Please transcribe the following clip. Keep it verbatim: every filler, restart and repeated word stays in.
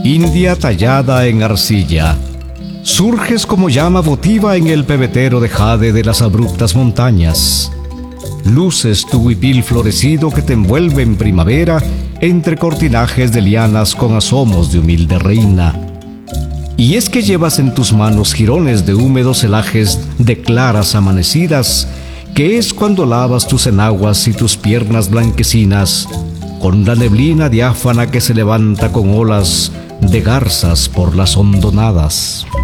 India tallada en arcilla, surges como llama votiva en el pebetero de jade de las abruptas montañas. Luces tu huipil florecido que te envuelve en primavera entre cortinajes de lianas con asomos de humilde reina. Y es que llevas en tus manos jirones de húmedos celajes de claras amanecidas, que es cuando lavas tus enaguas y tus piernas blanquecinas con la neblina diáfana que se levanta con olas de garzas por las hondonadas.